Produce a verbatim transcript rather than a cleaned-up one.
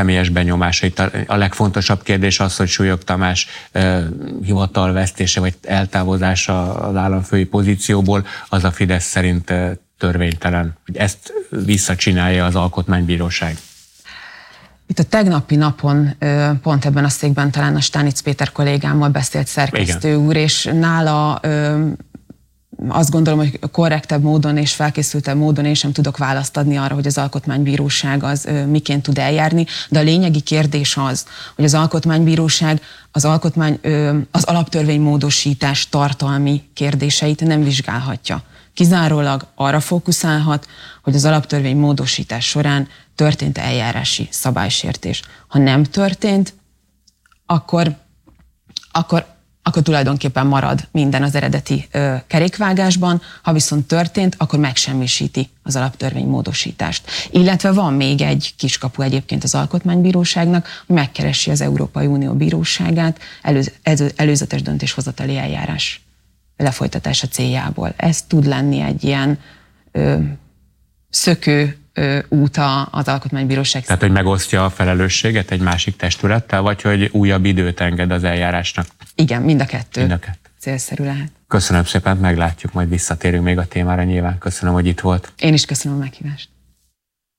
személyes benyomásait. A legfontosabb kérdés az, hogy Súlyog Tamás hivatalvesztése vagy eltávozása az államfői pozícióból, az a Fidesz szerint törvénytelen. Hogy ezt visszacsinálja az Alkotmánybíróság. Itt a tegnapi napon pont ebben a székben talán a Stánic Péter kollégámmal beszélt szerkesztő Igen. úr, és nála azt gondolom, hogy korrektebb módon és felkészültebb módon én sem tudok választ adni arra, hogy az Alkotmánybíróság az miként tud eljárni, de a lényegi kérdés az, hogy az Alkotmánybíróság az, alkotmány, az alaptörvénymódosítás tartalmi kérdéseit nem vizsgálhatja. Kizárólag arra fókuszálhat, hogy az alaptörvénymódosítás során történt eljárási szabálysértés. Ha nem történt, akkor, akkor, akkor tulajdonképpen marad minden az eredeti ö, kerékvágásban, ha viszont történt, akkor megsemmisíti az alaptörvénymódosítást. Illetve van még egy kiskapu egyébként az Alkotmánybíróságnak, hogy megkeresi az Európai Unió Bíróságát előz, előzetes döntéshozatali eljárás lefolytatása céljából. Ez tud lenni egy ilyen ö, szökő ö, út az Alkotmánybíróság. Tehát, hogy megosztja a felelősséget egy másik testülettel, vagy hogy újabb időt enged az eljárásnak? Igen, mind a kettő. Mind a kettő. Célszerű lehet. Köszönöm szépen, meglátjuk, majd visszatérünk még a témára nyilván. Köszönöm, hogy itt volt. Én is köszönöm a meghívást.